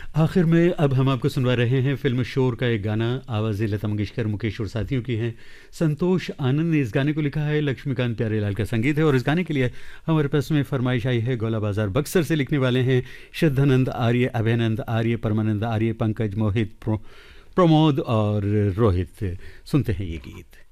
आखिर में अब हम आपको सुनवा रहे हैं फिल्म शोर का एक गाना। आवाज़ें लता मंगेशकर, मुकेश और साथियों की हैं। संतोष आनंद ने इस गाने को लिखा है, लक्ष्मीकांत प्यारेलाल का संगीत है और इस गाने के लिए हमारे पास में फरमाइश आई है। गोला बाजार बक्सर से लिखने वाले हैं श्रद्धानंद आर्य, अभयनंद आर्य, परमानंद आर्य, पंकज, मोहित, प्रमोद और रोहित। सुनते हैं ये गीत।